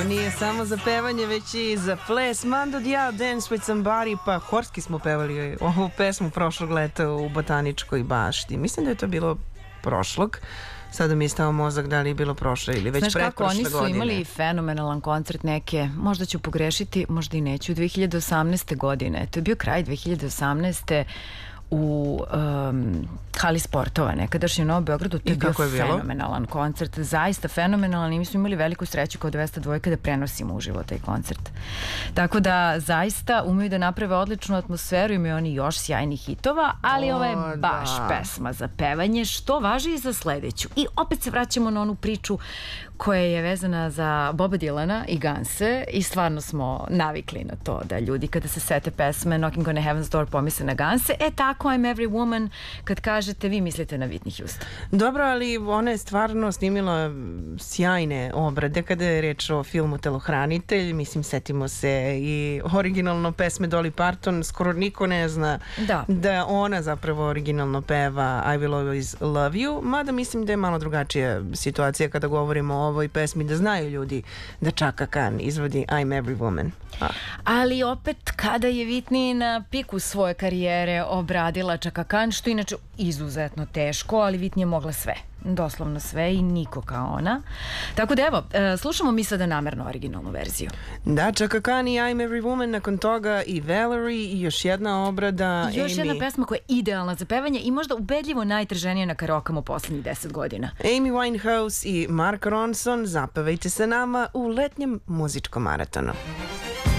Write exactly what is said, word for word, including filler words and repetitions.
nije samo za pevanje, već i za ples. Mando Diao, Dance with Somebody, pa horski smo pevali ovu pesmu prošlog leta u Botaničkoj bašti. Mislim da je to bilo prošlog. Sada mi je stao mozak da li je bilo prošle ili već pretprošle godine. Znaš kako, oni su godine. imali fenomenalan koncert neke, možda ću pogrešiti, možda i neću, dve hiljade osamnaeste. godine. To je bio kraj dve hiljade osamnaeste. u um, hali sportova nekadašnje u Novom Beogradu. To je bio je fenomenalan koncert, zaista fenomenalan, i mi smo imali veliku sreću kao dvesta dvojka da prenosimo uživo taj koncert. Tako da zaista umeju da naprave odličnu atmosferu, imaju oni još sjajnih hitova, ali o, ovo je baš da. pesma za pevanje, što važi i za sledeću. I opet se vraćamo na onu priču koja je vezana za Boba Dylana i Gunse, i stvarno smo navikli na to da ljudi kada se sete pesme Knocking on a Heaven's Door pomisle na Gunse. E tako I'm Every Woman, kad kažete vi mislite na Whitney Houston. Dobro, ali ona je stvarno snimila sjajne obrade kada je reč o filmu Telohranitelj. Mislim, setimo se i originalno pesme Dolly Parton, skoro niko ne zna da, da ona zapravo originalno peva I Will Always Love You, mada mislim da je malo drugačija situacija kada govorimo o ovoj pesmi, da znaju ljudi da Chaka Khan izvodi I'm Every Woman. A. Ali opet, kada je Whitney na piku svoje karijere obradila Chaka Khan, što inače izuzetno teško, ali Whitney je mogla sve. Doslovno sve i niko kao ona. Tako da evo, slušamo mi sada namerno originalnu verziju. Da, Chaka Khan i I'm Every Woman, nakon toga i Valerie i još jedna obrada. Još Amy. jedna pesma koja je idealna za pevanje i možda ubedljivo najtraženija na karaokama u poslednjih deset godina. Amy Winehouse i Mark Ronson, zapevajte se nama u letnjem muzičkom maratonu.